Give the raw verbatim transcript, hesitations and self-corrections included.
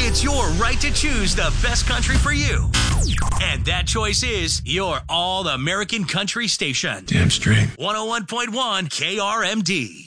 It's your right to choose the best country for you. And that choice is your All American Country station. Damn straight. one oh one point one K R M D.